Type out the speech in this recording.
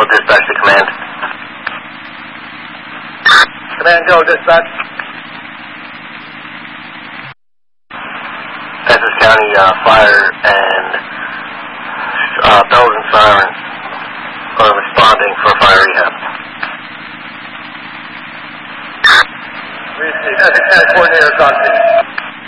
dispatch to command. Command, go, dispatch. Essex County Fire and bells and sirens are responding for fire rehab. Essex County coordinator, on scene.